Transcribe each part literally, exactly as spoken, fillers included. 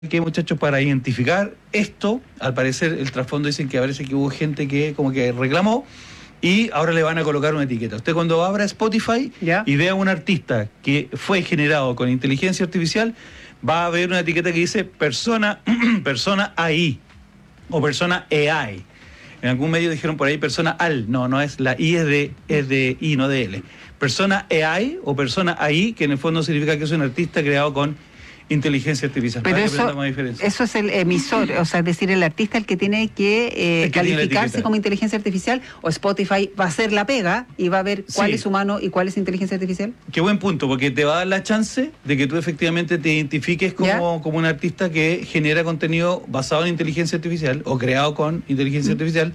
que muchachos, para identificar esto, al parecer el trasfondo dicen que parece que hubo gente que como que reclamó y ahora le van a colocar una etiqueta. Usted cuando abra Spotify ¿Ya? y vea un artista que fue generado con inteligencia artificial, va a haber una etiqueta que dice persona, persona A I o persona A I. En algún medio dijeron por ahí persona al, no, no es la I, es de, es de I, no de L. Persona A I o persona A I, que en el fondo significa que es un artista creado con inteligencia artificial. Pero eso, eso es el emisor, o sea, es decir, el artista el que tiene que, eh, el que calificarse tiene como inteligencia artificial, o Spotify va a hacer la pega y va a ver cuál sí. es humano y cuál es inteligencia artificial. Qué buen punto, porque te va a dar la chance de que tú efectivamente te identifiques como, como un artista que genera contenido basado en inteligencia artificial o creado con inteligencia mm. artificial.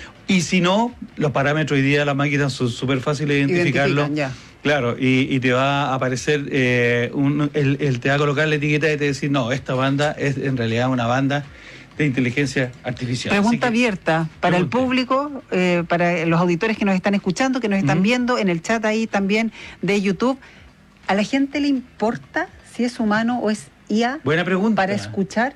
Y si no, los parámetros hoy día de las máquinas son súper fáciles de identificarlo. Ya. Claro, y, y te va a aparecer, eh, un, el, el, te va a colocar la etiqueta y te va a decir, no, esta banda es en realidad una banda de inteligencia artificial. Pregunta que, abierta para pregunte. el público, eh, para los auditores que nos están escuchando, que nos están uh-huh. viendo, en el chat ahí también de YouTube. ¿A la gente le importa si es humano o es I A? Buena pregunta. Para escuchar.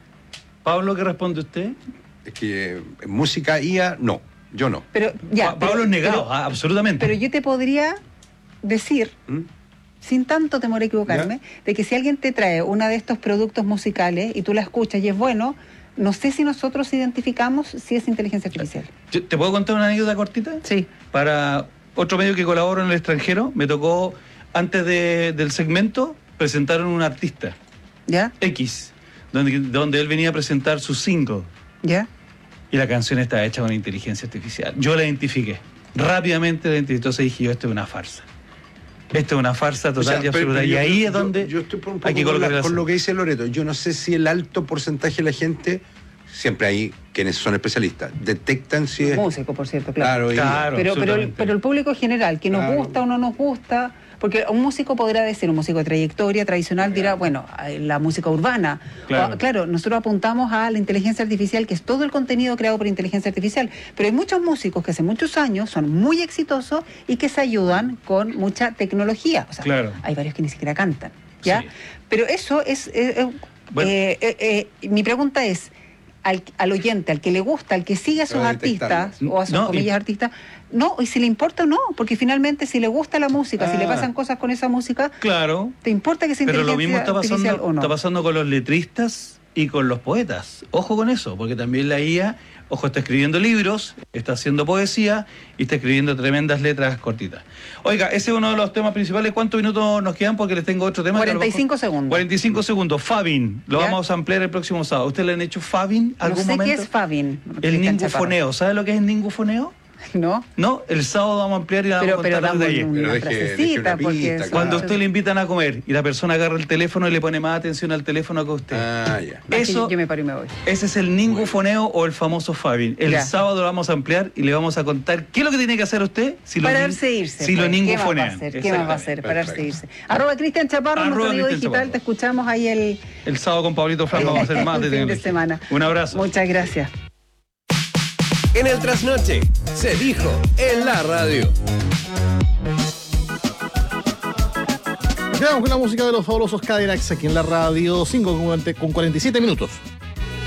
Pablo, ¿qué responde usted? Es que en música I A, no, yo no. Pero, ya, pa Pablo pero, es negado, pero, ah, absolutamente. Pero yo te podría decir, ¿Mm? sin tanto temor a equivocarme, ¿Ya? de que si alguien te trae uno de estos productos musicales y tú la escuchas y es bueno, no sé si nosotros identificamos si es inteligencia artificial. ¿Te puedo contar una anécdota cortita? Sí. Para otro medio que colaboro en el extranjero, me tocó, antes de, del segmento, presentaron un artista. ¿Ya? X, donde, donde él venía a presentar su single. ¿Ya? Y la canción está hecha con inteligencia artificial. Yo la identifiqué. Rápidamente la identifiqué. Entonces dije yo, esto es una farsa. Esto es una farsa total, o sea, y absoluta. Pero, pero y ahí yo, es donde yo, yo estoy por un poco hay que colocar con, la, con lo que dice Loreto. Yo no sé si el alto porcentaje de la gente, siempre hay quienes son especialistas, detectan si es... Músico, por cierto, claro. Claro, claro pero, pero, el, pero el público general, que nos claro. gusta o no nos gusta... Porque un músico podrá decir, un músico de trayectoria tradicional dirá, bueno, la música urbana. Claro. O, claro, nosotros apuntamos a la inteligencia artificial, que es todo el contenido creado por inteligencia artificial. Pero hay muchos músicos que hace muchos años son muy exitosos y que se ayudan con mucha tecnología. O sea, claro. hay varios que ni siquiera cantan, ¿ya? Sí. Pero eso es... Eh, bueno. eh, eh, eh, mi pregunta es, al, al oyente, al que le gusta, al que sigue a esos artistas, o a sus no, comillas y... artistas... No, y si le importa o no, porque finalmente si le gusta la música, ah, si le pasan cosas con esa música, claro, ¿te importa que sea pero inteligencia lo mismo está pasando, artificial o no? Está pasando con los letristas y con los poetas. Ojo con eso, porque también la I A, ojo, está escribiendo libros, está haciendo poesía y está escribiendo tremendas letras cortitas. Oiga, ese es uno de los temas principales. ¿Cuántos minutos nos quedan? Porque les tengo otro tema. cuarenta y cinco segundos. cuarenta y cinco segundos. Fabin, lo ¿Ya? vamos a ampliar el próximo sábado. ¿Usted le han hecho Fabin algún no sé momento? ¿Qué es Fabin? El ningufoneo. ¿Sabe lo que es el ningufoneo? ¿No? No, el sábado vamos a ampliar y la vamos pero, a contar pero de una pero deje, frasecita, deje una pista, porque cuando claro. usted le invitan a comer y la persona agarra el teléfono y le pone más atención al teléfono que a usted. Ah, ya. Eso, yo me paro y me voy. Ese es el ningufoneo o el famoso Fabin. El ya. sábado lo vamos a ampliar y le vamos a contar qué es lo que tiene que hacer usted si Pararse lo, irse. Si pues. lo ningufonean. ¿Qué más va a hacer? Pararse irse. Arroba Cristian Chaparro, nuestro amigo digital, Chaparro. Te escuchamos ahí el... El sábado con Pablito Fran vamos a hacer más de fin de semana. Un abrazo. Muchas gracias. En el trasnoche se dijo en la radio. Quedamos con la música de los fabulosos Cadillacs aquí en la radio, cinco con cuarenta y siete minutos.